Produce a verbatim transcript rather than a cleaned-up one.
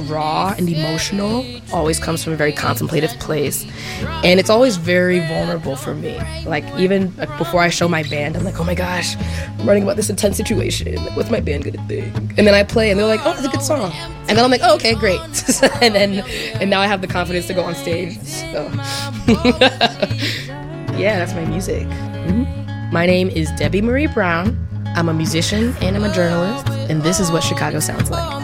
raw and emotional, always comes from a very contemplative place. And it's always very vulnerable for me. Like, even like, before I show my band, I'm like, oh my gosh, I'm writing about this intense situation. Like, what's my band gonna think? And then I play, and they're like, oh, it's a good song. And then I'm like, oh, okay, great. and then, and now I have the confidence to go on stage. So, yeah, that's my music. Mm-hmm. My name is Debbie Marie Brown. I'm a musician and I'm a journalist, and this is what Chicago sounds like.